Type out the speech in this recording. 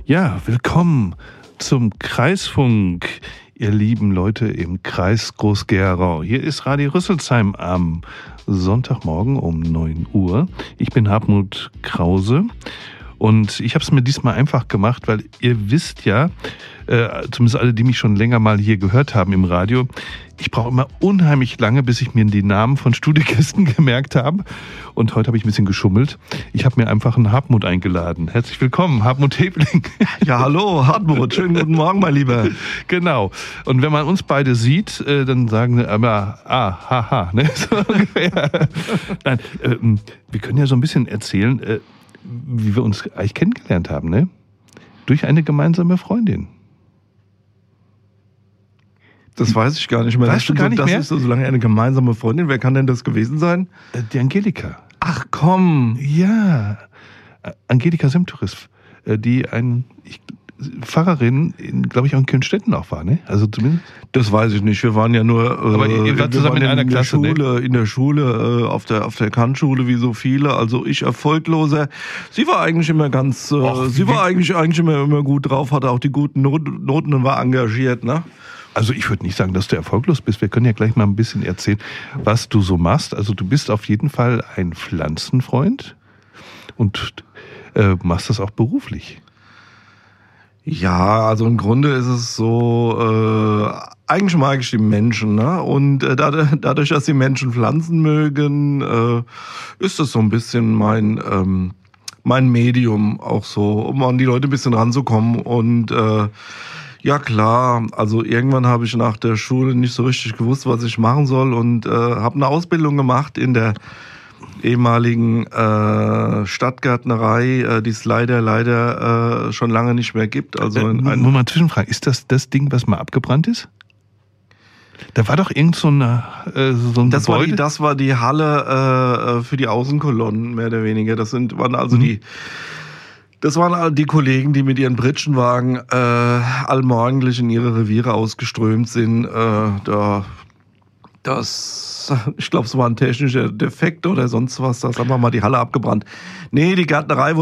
Ja, willkommen zum Kreisfunk, ihr lieben Leute im Kreis Groß-Gerau. Hier ist Radio Rüsselsheim am Sonntagmorgen um 9 Uhr. Ich bin Hartmut Krause und ich habe es mir diesmal einfach gemacht, weil ihr wisst ja, zumindest alle, die mich schon länger mal hier gehört haben im Radio, ich brauche immer unheimlich lange, bis ich mir die Namen von Studiogästen gemerkt habe. Und heute habe ich ein bisschen geschummelt. Ich habe mir einfach einen Hartmut eingeladen. Herzlich willkommen, Hartmut Hebling. Ja, hallo, Hartmut. Schönen guten Morgen, mein Lieber. Genau. Und wenn man uns beide sieht, dann sagen sie immer, haha, ne? So ungefähr. Nein, wir können ja so ein bisschen erzählen, wie wir uns eigentlich kennengelernt haben, ne? Durch eine gemeinsame Freundin. Das weiß ich gar nicht mehr. Weißt du gar nicht mehr? Das ist so lange eine gemeinsame Freundin. Wer kann denn das gewesen sein? Die Angelika. Ach komm. Ja, Angelika Semturis, die Pfarrerin, glaube ich, auch in Köln-Stetten auch war, ne? Also zumindest. Das weiß ich nicht. Wir waren ja nur. Aber ihr wart zusammen in einer Klasse, Schule, ne? In der Schule, auf der Kantschule, wie so viele. Also ich erfolgloser. Sie war eigentlich immer ganz. Sie war eigentlich immer gut drauf, hatte auch die guten Noten und war engagiert, ne? Also ich würde nicht sagen, dass du erfolglos bist. Wir können ja gleich mal ein bisschen erzählen, was du so machst. Also du bist auf jeden Fall ein Pflanzenfreund und machst das auch beruflich. Ja, also im Grunde ist es so, eigentlich mag ich die Menschen, ne? Und dadurch, dass die Menschen Pflanzen mögen, ist das so ein bisschen mein Medium auch so, um an die Leute ein bisschen ranzukommen. Und ja klar, also irgendwann habe ich nach der Schule nicht so richtig gewusst, was ich machen soll und habe eine Ausbildung gemacht in der ehemaligen Stadtgärtnerei, die es leider schon lange nicht mehr gibt. Also muss man zwischenfragen, ist das Ding, was mal abgebrannt ist? Da war doch irgend so ein Gebäude. Das war die Halle für die Außenkolonnen, mehr oder weniger. Das waren also Das waren die Kollegen, die mit ihren Pritschenwagen allmorgendlich in ihre Reviere ausgeströmt sind. Ich glaube, es war ein technischer Defekt oder sonst was. Da ist einfach mal die Halle abgebrannt. Nee, die Gärtnerei wurde